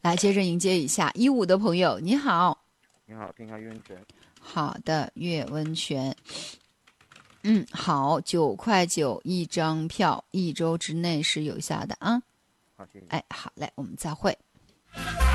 来接着迎接一下15的朋友，你好。 你好，听一下岳温泉。 好的，岳温泉。好，9.9块一张票，1周之内是有效的啊。 好，谢谢。 哎，好嘞，我们再会。